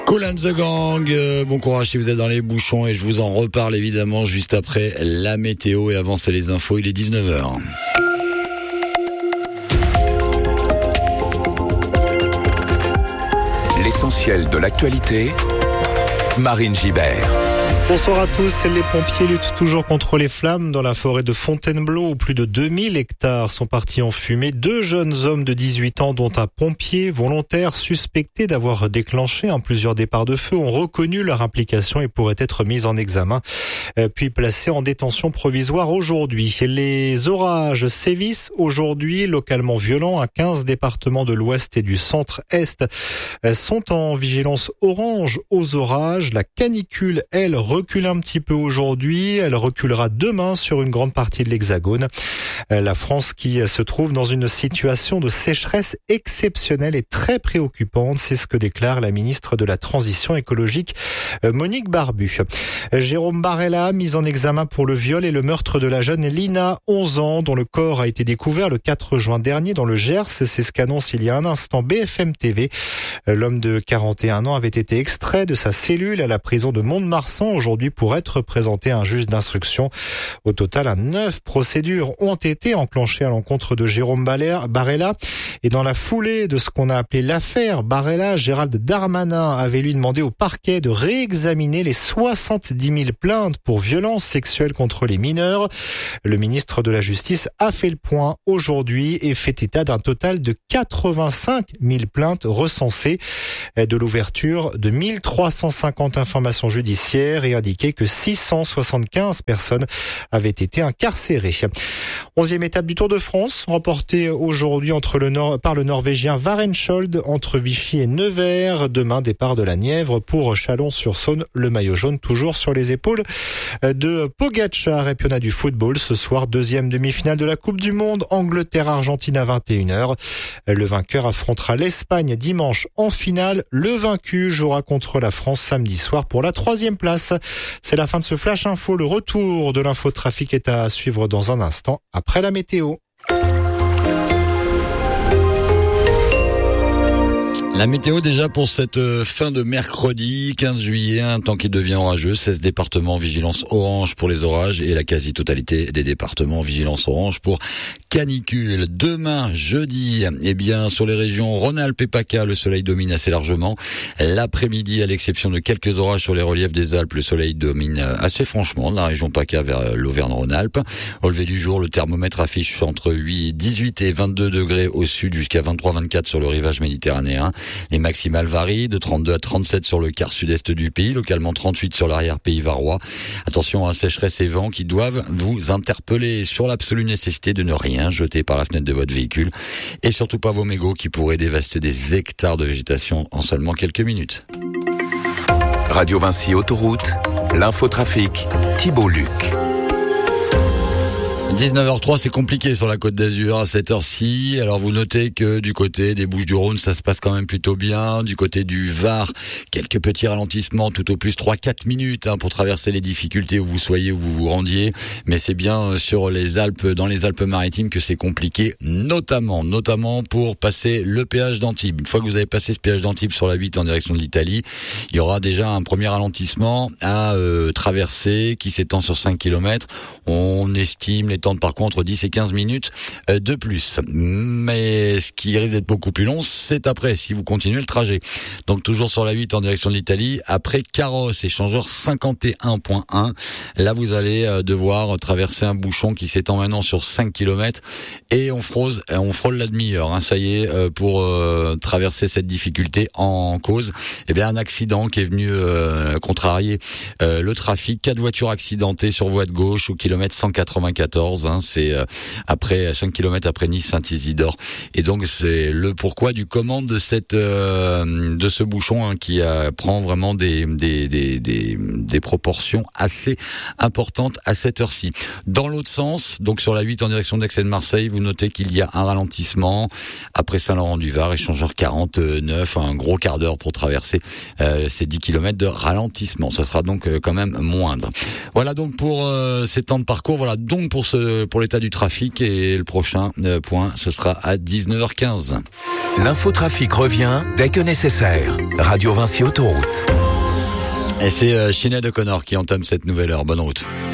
Kool and the Gang, bon courage si vous êtes dans les bouchons et je vous en reparle évidemment juste après la météo et avant c'est les infos, il est 19h. L'essentiel de l'actualité, Marine Gibert. Bonsoir à tous. Les pompiers luttent toujours contre les flammes dans la forêt de Fontainebleau où plus de 2000 hectares sont partis en fumée. 2 jeunes hommes de 18 ans dont un pompier volontaire suspecté d'avoir déclenché plusieurs départs de feu ont reconnu leur implication et pourraient être mis en examen puis placés en détention provisoire aujourd'hui. Les orages sévissent aujourd'hui, localement violents. 15 départements de l'ouest et du centre-est sont en vigilance orange aux orages. La canicule, elle, recule un petit peu aujourd'hui, elle reculera demain sur une grande partie de l'Hexagone. La France qui se trouve dans une situation de sécheresse exceptionnelle et très préoccupante, c'est ce que déclare la ministre de la Transition écologique Monique Barbu. Jérôme Barella, mis en examen pour le viol et le meurtre de la jeune Lina, 11 ans, dont le corps a été découvert le 4 juin dernier dans le Gers. C'est ce qu'annonce il y a un instant BFM TV. L'homme de 41 ans avait été extrait de sa cellule à la prison de Mont-de-Marsan aujourd'hui pour être présenté à un juge d'instruction. Au total, 9 procédures ont été enclenchées à l'encontre de Jérôme Barella. Et dans la foulée de ce qu'on a appelé l'affaire Barella, Gérald Darmanin avait lui demandé au parquet de réexaminer les 70 000 plaintes pour violences sexuelles contre les mineurs. Le ministre de la Justice a fait le point aujourd'hui et fait état d'un total de 85 000 plaintes recensées, de l'ouverture de 1350 informations judiciaires et indiqué que 675 personnes avaient été incarcérées. 11e étape du Tour de France, remportée aujourd'hui par le Norvégien Varenskjold entre Vichy et Nevers. Demain, départ de la Nièvre pour Chalon-sur-Saône. Le maillot jaune toujours sur les épaules de Pogačar. Et puis on a du football ce soir, 2e demi-finale de la Coupe du Monde. Angleterre-Argentine à 21h. Le vainqueur affrontera l'Espagne dimanche en finale. Le vaincu jouera contre la France samedi soir pour la 3e place. C'est la fin de ce Flash Info. Le retour de l'infotrafic est à suivre dans un instant après la météo. La météo déjà pour cette fin de mercredi 15 juillet, un temps qui devient orageux, 16 départements vigilance orange pour les orages et la quasi-totalité des départements vigilance orange pour canicule. Demain, jeudi, sur les régions Rhône-Alpes et PACA, le soleil domine assez largement. L'après-midi, à l'exception de quelques orages sur les reliefs des Alpes, le soleil domine assez franchement de la région PACA vers l'Auvergne-Rhône-Alpes. Au lever du jour, le thermomètre affiche entre 18 et 22 degrés au sud jusqu'à 23-24 sur le rivage méditerranéen. Les maximales varient de 32 à 37 sur le quart sud-est du pays, localement 38 sur l'arrière-pays varois. Attention à sécheresse et vent qui doivent vous interpeller sur l'absolue nécessité de ne rien jeter par la fenêtre de votre véhicule et surtout pas vos mégots qui pourraient dévaster des hectares de végétation en seulement quelques minutes. Radio Vinci Autoroute, l'infotrafic, Thibault Luc. 19h03, c'est compliqué sur la Côte d'Azur à cette heure-ci. Alors vous notez que du côté des Bouches-du-Rhône, ça se passe quand même plutôt bien. Du côté du Var, quelques petits ralentissements, tout au plus 3-4 minutes pour traverser les difficultés où vous soyez, où vous vous rendiez. Mais c'est bien sur les Alpes, dans les Alpes-Maritimes que c'est compliqué, notamment pour passer le péage d'Antibes. Une fois que vous avez passé ce péage d'Antibes sur la 8 en direction de l'Italie, il y aura déjà un premier ralentissement à traverser qui s'étend sur 5 km. On estime les temps de parcours entre 10 et 15 minutes de plus. Mais ce qui risque d'être beaucoup plus long, c'est après, si vous continuez le trajet. Donc toujours sur la 8 en direction de l'Italie, après Carros, échangeur 51.1. Là, vous allez devoir traverser un bouchon qui s'étend maintenant sur 5 km et on frôle la demi-heure. Ça y est, pour traverser cette difficulté en cause. Un accident qui est venu contrarier le trafic. 4 voitures accidentées sur voie de gauche au kilomètre 194. C'est après 5 km après Nice-Saint-Isidore. Et donc c'est le pourquoi du comment de ce bouchon qui prend vraiment des proportions assez importantes à cette heure-ci. Dans l'autre sens, donc sur la 8 en direction d'Aix et de Marseille, vous notez qu'il y a un ralentissement après Saint-Laurent-du-Var, échangeur 49, un gros quart d'heure pour traverser ces 10 km de ralentissement. Ça sera donc quand même moindre. Voilà donc pour ces temps de parcours. Voilà donc pour ce pour l'état du trafic et le prochain point, ce sera à 19h15. L'infotrafic revient dès que nécessaire. Radio Vinci Autoroute. Et c'est Sinéad O'Connor qui entame cette nouvelle heure. Bonne route.